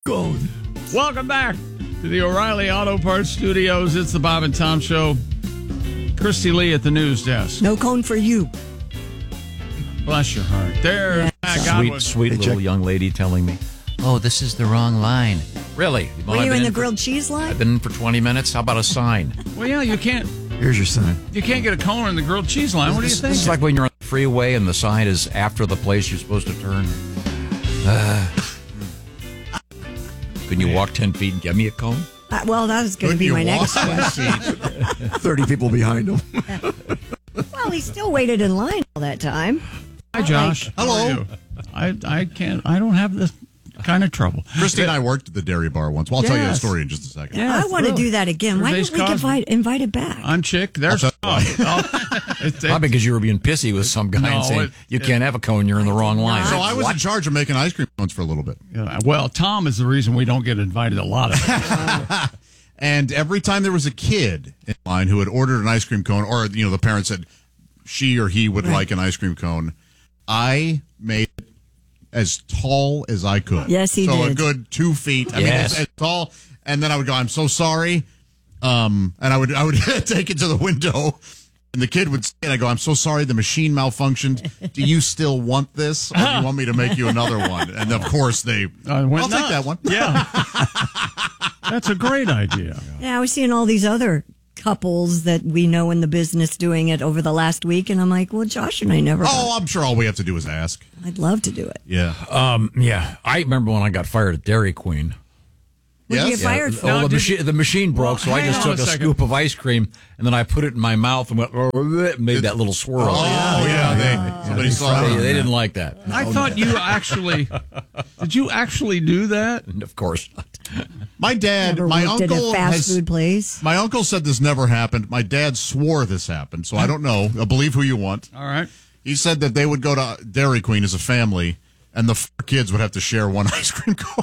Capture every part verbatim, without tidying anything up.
Cone. Welcome back to the O'Reilly Auto Parts Studios. It's the Bob and Tom Show. Christy Lee at the news desk. No cone for you. Bless your heart. There, Yeah. Pat Sweet, Godwin. sweet Hey, little check. young lady telling me, oh, this is the wrong line. Really? Well, Were I've you been in the for- grilled cheese line? I've been in for twenty minutes. How about a sign? Well, yeah, you can't Here's your sign. you can't get a cone in the grilled cheese line. What do you This, think? this is like when you're on the freeway and the sign is after the place you're supposed to turn. Uh, can you walk ten feet and get me a cone? Uh, well, that was going to Could be you my walk next question. thirty people behind him. Well, he still waited in line all that time. Hi, Josh. How Hello. are you? I I can't. I don't have this kind of trouble. Christy and I worked at the dairy bar once. Well, I'll tell you a Yes. story in just a second. Yeah, I want to really. do that again. Why Today's didn't we Cosby. invite, invite it back? I'm Chick. There's I'll Tom. tell Oh, it's- Probably because you were being pissy with some guy No, and saying, it- you can't have a cone, you're in the wrong line. So I was in charge of making ice cream cones for a little bit. Yeah, well, Tom is the reason we don't get invited a lot of it. And every time there was a kid in line who had ordered an ice cream cone, or, you know, the parent said she or he would Right. like an ice cream cone, I made it as tall as I could. Yes, he so a did. good two feet. I mean, Yes. as, as tall. And then I would go, I'm so sorry. Um, and I would I would take it to the window. And the kid would say, and I go, I'm so sorry, the machine malfunctioned. Do you still want this? Or do you want me to make you another one? And of course they, I went I'll nuts. take that one. Yeah. That's a great idea. Yeah, I was seeing all these other couples that we know in the business doing it over the last week, and I'm like, well, Josh and I never. Oh, I'm sure all we have to do is ask. I'd love to do it. Yeah. Um, yeah, I remember when I got fired at Dairy Queen. What did you Yes? get fired for? Oh, the, did machi- the machine broke, so I hang just on took a a, second. scoop of ice cream and then I put it in my mouth and went, made that little swirl. Oh, yeah. They, somebody saw They, that. they didn't like that. I thought you actually. Did you actually do that? And of course not. My dad, Never my worked at a uncle fast has, food place. my uncle said this never happened. My dad swore this happened, so I don't know. I'll believe who you want. All right. He said that they would go to Dairy Queen as a family, and the four kids would have to share one ice cream cone.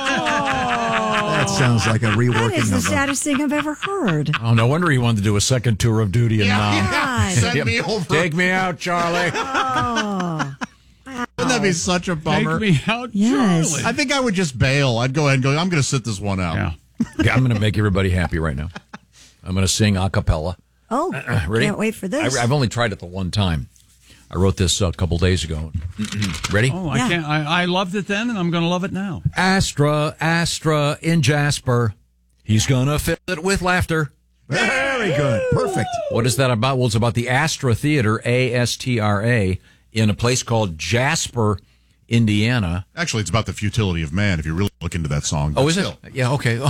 That sounds like a That reworking is the of a, saddest thing I've ever heard. Oh, no wonder he wanted to do a second tour of duty. And um, God. Send me over. take me out, Charlie. Oh, Wouldn't that be such a bummer? Take me out, Yes. Charlie. I think I would just bail. I'd go ahead and go, I'm going to sit this one out. Yeah. Okay, I'm going to make everybody happy right now. I'm going to sing a cappella. oh, Ready? can't wait for this. I, I've only tried it the one time. I wrote this uh, a couple days ago. Ready? Oh, I Yeah. can't. I, I loved it then, and I'm going to love it now. Astra, Astra in Jasper. He's going to fill it with laughter. very good. Perfect. What is that about? Well, it's about the Astra Theater, A S T R A, in a place called Jasper, Indiana. Actually, it's about the futility of man if you really look into that song. Oh, But is still. it? Yeah, okay.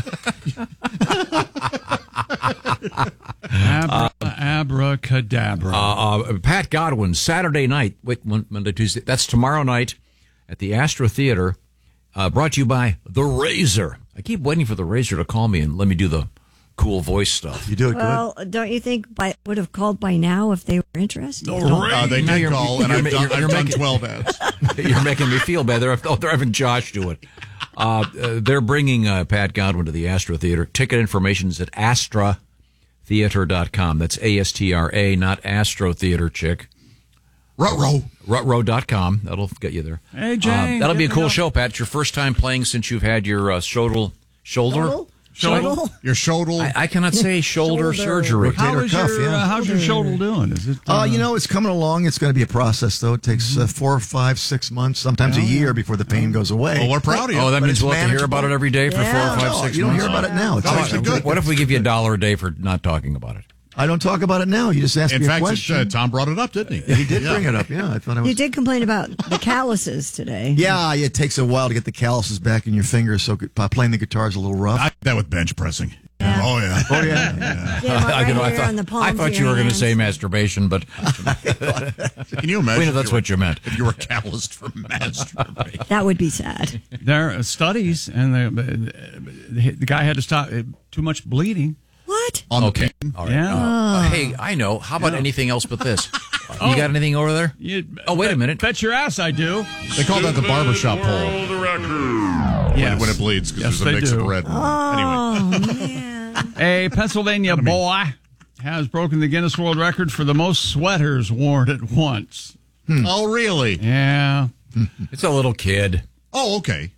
Abra, abracadabra. Uh, uh, Pat Godwin, Saturday night, wait, Mon- Monday, Tuesday, that's tomorrow night at the Astra Theater, uh, brought to you by The Razor. I keep waiting for The Razor to call me and let me do the cool voice stuff. You do it good. well, don't you think by would have called by now if they were interested? Uh, they Now did you're- call, and you're I've ma- done, you're- I've you're done making- twelve ads. You're making me feel bad. They're, oh, they're having Josh do it. Uh, uh, they're bringing uh, Pat Godwin to the Astra Theater. Ticket information is at astra theater dot com. That's A S T R A, not Astro Theater, chick. Ruh-roh. Rutrow dot com. That'll get you there. Hey, Jane, Uh, that'll be a get me cool up. show, Pat. It's your first time playing since you've had your uh, shoulder. Shoulder? Shoulder? Shoulder? Your shoulder. I, I cannot say shoulder, Shoulder. surgery. How Rotator is cuff, your yeah. uh, how's your shoulder doing? Is it? Uh, Uh, you know, it's coming along. It's going to be a process, though. It takes uh, four, five, six months, sometimes a year before the pain goes away. well, we're proud of you. Oh, that But means it's we'll have to hear manageable. about it every day for Yeah. four or five, No, six you don't months. hear about it now. It's No, actually it's good. What if we give you a dollar a day for not talking about it? I don't talk about it now. You just ask In me a fact, it's, question. uh, Tom brought it up, didn't he? he did Yeah. bring it up. Yeah, I thought I was. You did complain about the calluses today. Yeah, it takes a while to get the calluses back in your fingers, so uh, playing the guitar is a little rough. I did that with bench pressing. Yeah. Oh, yeah. oh yeah. Yeah, right I, you know, I here thought, on the palms I of thought you your were going to hands. say masturbation, but Can you imagine? we know if that's you were- what you meant. If you were calloused for masturbating. That would be sad. there are studies, and the, the, the guy had to stop uh, too much bleeding. What? On the Okay. pin. All right. Yeah. Uh, hey, I know. How about anything else but this? You got anything over there? You, Oh, wait a minute. Bet your ass I do. They call that the barbershop pole Yes. when it bleeds because Yes, there's a they mix do. of red. Anyway. Oh man! A Pennsylvania boy has broken the Guinness World Record for the most sweaters worn at once. Oh, really? Yeah. It's a little kid. Oh, okay.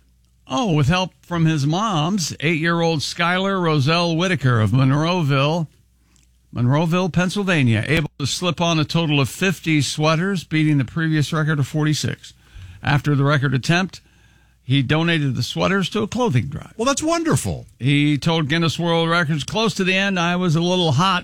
Oh, with help from his mom's eight-year-old Skylar Roselle Whitaker of Monroeville, Monroeville, Pennsylvania, able to slip on a total of fifty sweaters, beating the previous record of forty-six. After the record attempt, he donated the sweaters to a clothing drive. Well, that's wonderful. He told Guinness World Records, close to the end, I was a little hot.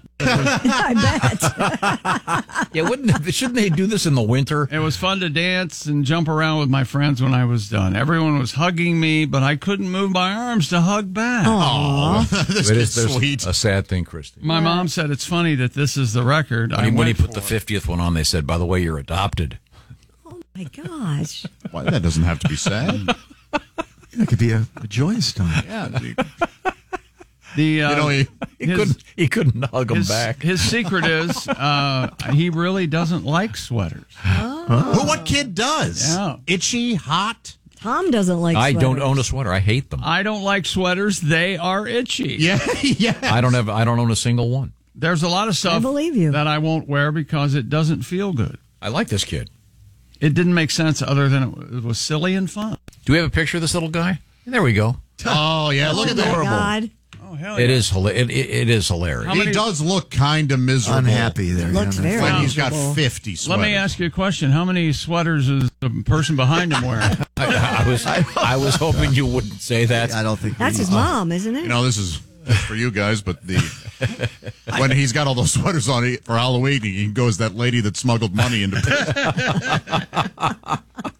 I bet. Yeah, wouldn't they, shouldn't they do this in the winter? It was fun to dance and jump around with my friends when I was done. Everyone was hugging me, but I couldn't move my arms to hug back. Oh, this It is is there's sweet. a sad thing, Christy. My mom said it's funny that this is the record. When I he, when he went put for the it. fiftieth one on, they said, by the way, you're adopted. My gosh. Why, that doesn't have to be sad. It could be a, a joyous time. Yeah, you The, uh, know, he, He, his- couldn't, he couldn't hug him his, back. his secret is uh, he really doesn't like sweaters. who? What kid does? Yeah. Itchy, hot. Tom doesn't like I don't sweaters. own a sweater. I hate them. I don't like sweaters. They are itchy. Yeah, yeah. I don't have. I don't own a single one. There's a lot of stuff I believe you. that I won't wear because it doesn't feel good. I like this kid. It didn't make sense other than it was, it was silly and fun. Do we have a picture of this little guy? There we go. Oh yeah, look at Oh, my that. God. Oh, hell It is. hila- It, it, it is hilarious. How He many- does look kind of miserable. Unhappy there. Looks yeah, very When he's got miserable. fifty sweaters. Let me ask you a question. How many sweaters is the person behind him wearing? I, I was. I was hoping you wouldn't say that. I don't think That's we- his mom, isn't it? You know, this is for you guys, but the when he's got all those sweaters on he, for Halloween, he goes that lady that smuggled money into prison.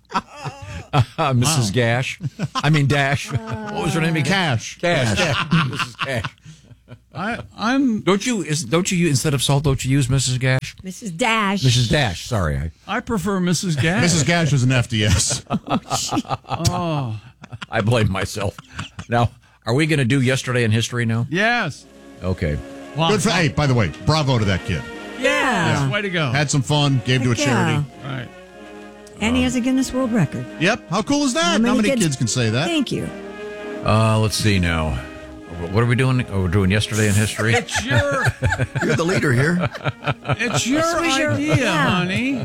Uh, Missus Gash. I mean Dash. What was her name again? Cash. Cash. Yeah. Missus Gash. I, I'm. Don't you? Is, don't you instead of salt? Don't you use Missus Gash? Missus Dash. Missus Dash. Sorry. I, I prefer Missus Gash. Missus Gash is an F D S. Oh, I blame myself. Now, are we going to do yesterday in history now? yes. Okay. Well, Good for hey, by the way, bravo to that kid. yes. Way to go. Had some fun, gave to a Heck charity. yeah. Right. And he has a Guinness World Record. Yep. How cool is that? How many many, kids- kids, can say that? Thank you. Uh, let's see now. What are we doing? Oh, we're doing yesterday in history. It's your, You're the leader here. it's your was your- idea, yeah. honey.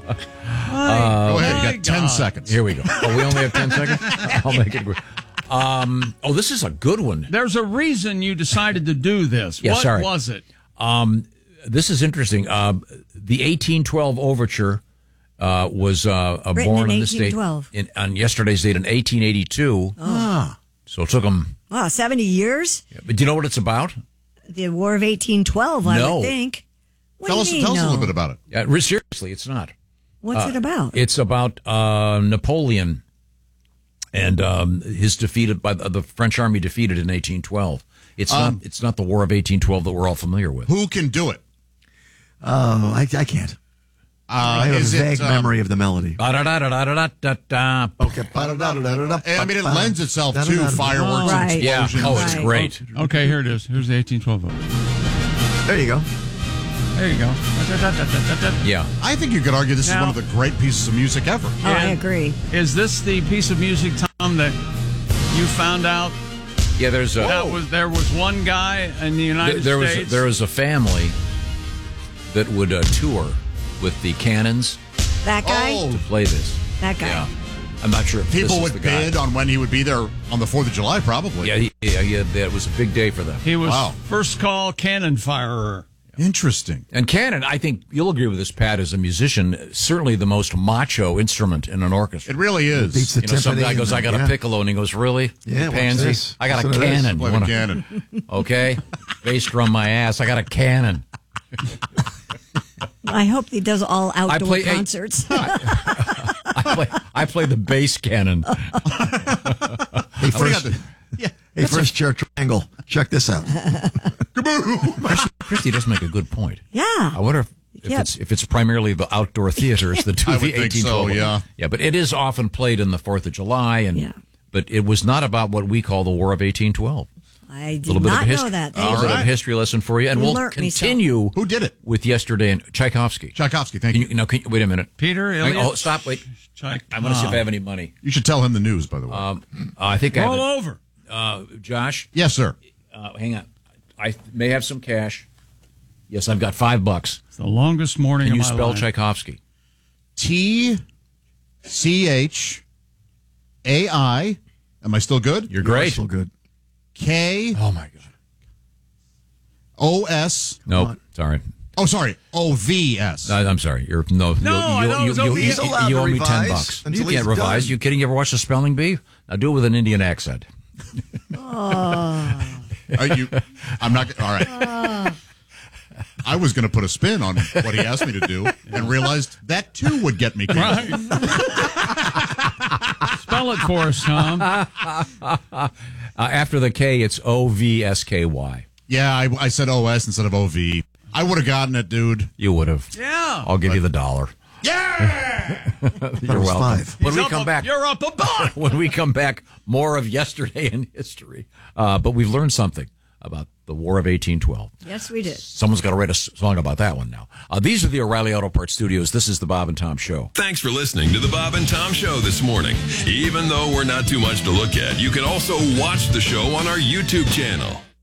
Go ahead. You got ten seconds. Here we go. Oh, we only have ten seconds. I'll make it. quick. Um. Oh, this is a good one. There's a reason you decided to do this. Yeah, what sorry. was it? Um. This is interesting. Uh, the eighteen twelve overture uh, was uh, uh, Written born in in the state eighteen twelve. in, on yesterday's date in eighteen eighty-two. Ah. So it took them. Wow, seventy years? But do you know what it's about? The War of eighteen twelve, I No. would think. What Tell do us, you mean, tell us a no? little bit about it. Yeah, re- seriously, it's not. What's it about? It's about uh, Napoleon and um, his defeated by the, the French army defeated in eighteen twelve. It's Um, not. It's not the War of eighteen twelve that we're all familiar with. Who can do it? Oh, I, I can't. Uh, I have a is vague it, um, memory of the melody. Da-da-da-da-da-da-da. Okay. I mean, it lends itself to fireworks Right. and Yeah. explosions. Oh, it's Right. great. Okay, here it is. Here's the eighteen twelve vote. There you go. There you go. Yeah. I think you could argue this Now- is one of the great pieces of music ever. Oh, I And agree. Is this the piece of music, Tom, that you found out Yeah. There's a. that was there was one guy in the There, United there was States? there was a family that would uh, tour with the cannons That guy? Oh, to play this. That guy. Yeah. I'm not sure if people this is would the guy. bid on when he would be there on the fourth of July, probably. Yeah, he, yeah, yeah, that was a big day for them. He was Wow. first call cannon firer. Interesting. And cannon, I think you'll agree with this, Pat, as a musician, certainly the most macho instrument in an orchestra. It really is. Beats the You know, some timpani guy goes, and "I got the- a yeah. piccolo," and he goes, "Really? Yeah, You watch pansy? this. I got a Listen to this. cannon. Play You the wanna- cannon. Okay, bass drum my ass. I got a cannon." I hope he does all outdoor play- hey, concerts. I play, I play the bass cannon. Hey, What do you got first, the- yeah. hey, first chair triangle. Check this out. Christy does make a good point. yeah. I wonder if, if Yep. it's if it's primarily the outdoor theaters that do I the would think eighteen so, twelve. yeah. yeah, but it is often played in the Fourth of July, and Yeah. but it was not about what we call the War of eighteen twelve. I A did little bit not of a hist- know that. a Thank little you. bit of a history lesson for you, and You we'll learnt me so. continue. Who did it? With yesterday and Tchaikovsky. Tchaikovsky, thank Can you. you, now, can you, wait a minute. Peter Hang- Elliott. Oh, stop! Wait. Check. I want to see if I have any money. You should tell him the news, by the way. Um, I think I have. Roll it. over. Uh, Josh, yes, sir. uh, hang on. I may have some cash. Yes, I've got five bucks. It's the longest morning Can you of my spell life. Tchaikovsky? T C H A I Am I still good? You're great. Still good. K Oh, my God. O S. Nope. Sorry. Oh, sorry. O V S. I, I'm sorry. You're no. No, you, I you, know it was you, O you, V. you, He's allowed you to owe me ten revise bucks. until You can't he's revise. done. You kidding? You ever watch the spelling bee? Now do it with an Indian accent. Are you? I'm not. All right. I was going to put a spin on what he asked me to do, and realized that too would get me killed. Spell it for us, Tom. Uh, after the K, it's O V S K Y. Yeah, I, I said O S instead of O V. I would have gotten it, dude. You would have. Yeah. I'll give you the dollar. Yeah. You're was welcome. five. When He's we up come a- back, You're up a buck. when we come back, more of yesterday in history. Uh, but we've learned something about the War of eighteen twelve. Yes, we did. Someone's got to write a s- song about that one now. Uh, these are the O'Reilly Auto Parts Studios. This is the Bob and Tom Show. Thanks for listening to the Bob and Tom Show this morning. Even though we're not too much to look at, you can also watch the show on our YouTube channel.